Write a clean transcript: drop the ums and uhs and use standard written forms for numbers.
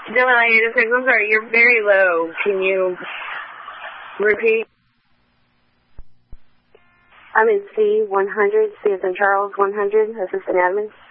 Gemini 86, I'm sorry, you're very low. Can you repeat? I'm in C100, C as in Charles 100, assistant admin.